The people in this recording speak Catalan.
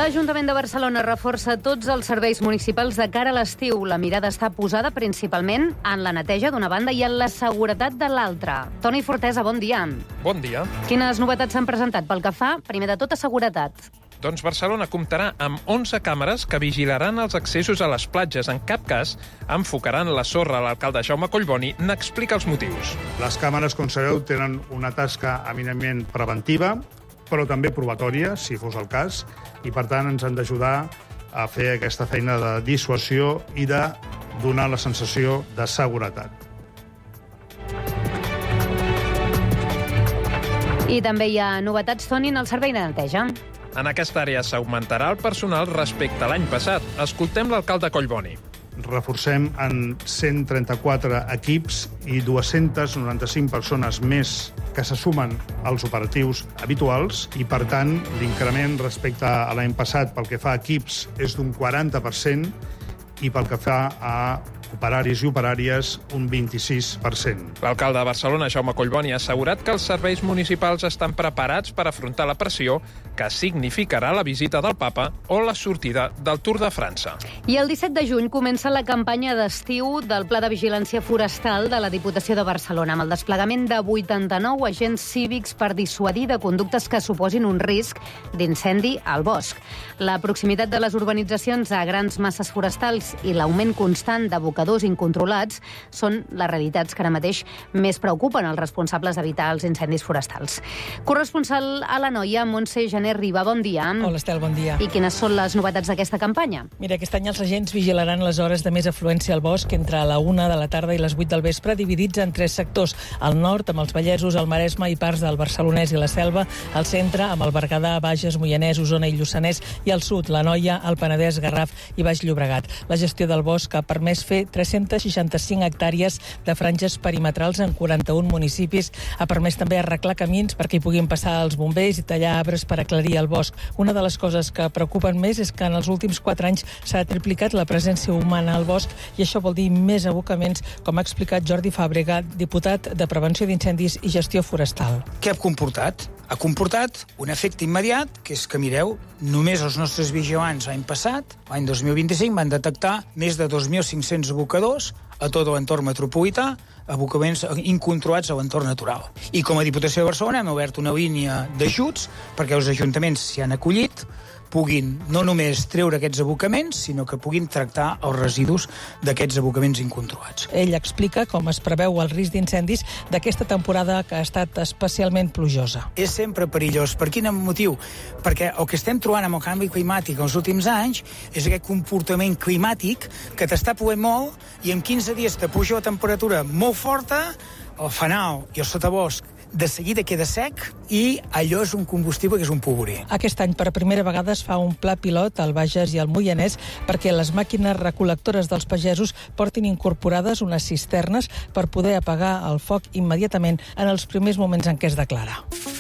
L'Ajuntament de Barcelona reforça tots els serveis municipals de cara a l'estiu. La mirada està posada principalment en la neteja d'una banda i en la seguretat de l'altra. Toni Fortesa, bon dia. Bon dia. Quines novetats s'han presentat pel que fa, primer de tot, a seguretat? Doncs Barcelona comptarà amb 11 càmeres que vigilaran els accessos a les platges. En cap cas enfocaran la sorra. L'alcalde Jaume Collboni n'explica els motius. Les càmeres, com sabeu, tenen una tasca eminentment preventiva, però també probatòria, si fos el cas, i per tant ens han d'ajudar a fer aquesta feina de dissuasió i de donar la sensació de seguretat. I també hi ha novetats, Toni, en el servei de neteja. En aquesta àrea s'augmentarà el personal respecte a l'any passat. Escoltem l'alcalde Collboni. Reforcem en 134 equips i 295 persones més que se sumen als operatius habituals i, per tant, l'increment respecte a l'any passat pel que fa a equips és d'un 40% i pel que fa a operaris i operàries un 26%. L'alcalde de Barcelona, Jaume Collboni, ha assegurat que els serveis municipals estan preparats per afrontar la pressió que significarà la visita del papa o la sortida del Tour de França. I el 17 de juny comença la campanya d'estiu del Pla de Vigilància Forestal de la Diputació de Barcelona, amb el desplegament de 89 agents cívics per dissuadir de conductes que suposin un risc d'incendi al bosc. La proximitat de les urbanitzacions a grans masses forestals i l'augment constant d'abocadors incontrolats són les realitats que ara mateix més preocupen els responsables d'evitar els incendis forestals. Corresponsal a l'Anoia, Montse Janer Riba, bon dia. Hola, Estel, bon dia. I quines són les novetats d'aquesta campanya? Mira, aquest any els agents vigilaran les hores de més afluència al bosc entre la 1 de la tarda i les 8 del vespre, dividits en 3 sectors. Al nord, amb els Vallesos, el Maresme i parts del Barcelonès i la Selva. Al centre, amb el Berguedà, Bages, Moianès, Osona i Lluçanès. I al sud, l'Anoia, el Penedès, Garraf i Baix Llobregat. La gestió del bosc ha permès fer 365 hectàrees de franges perimetrals en 41 municipis. Ha permès també arreglar camins perquè hi puguin passar els bombers i tallar arbres per aclarir el bosc. Una de les coses que preocupen més és que en els últims 4 anys s'ha triplicat la presència humana al bosc i això vol dir més abocaments, com ha explicat Jordi Fàbrega, diputat de Prevenció d'Incendis i Gestió Forestal. Què ha comportat? Ha comportat un efecte immediat, que és que, mireu, només els nostres vigilants l'any passat, l'any 2025, van detectar més de 2.500 abocadors a tot l'entorn metropolità, abocaments incontrolats a l'entorn natural. I com a Diputació de Barcelona hem obert una línia d'ajuts perquè els ajuntaments s'hi han acollit, puguin no només treure aquests abocaments, sinó que puguin tractar els residus d'aquests abocaments incontrolats. Ell explica com es preveu el risc d'incendis d'aquesta temporada que ha estat especialment plujosa. És sempre perillós. Per quin motiu? Perquè el que estem trobant amb el canvi climàtic els últims anys és aquest comportament climàtic que t'està plovent molt i en 15 dies te puja la temperatura molt forta, el fanal i el sotabosc de seguida queda sec i allò és un combustible que és un polvorí. Aquest any, per primera vegada, es fa un pla pilot al Bages i al Moianès perquè les màquines recol·lectores dels pagesos portin incorporades unes cisternes per poder apagar el foc immediatament en els primers moments en què es declara.